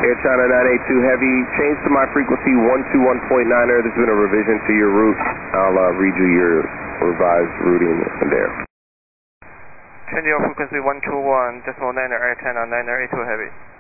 Air China 982 Heavy, change to my frequency 121.9er. There's been a revision to your route. I'll read you your revised routing in there. Change your frequency 121.9er, Air China 982 Heavy.